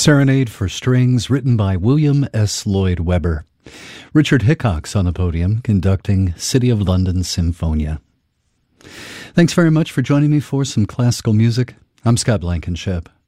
Serenade for Strings, written by William S. Lloyd Webber. Richard Hickox on the podium, conducting City of London Symphonia. Thanks very much for joining me for some classical music. I'm Scott Blankenship.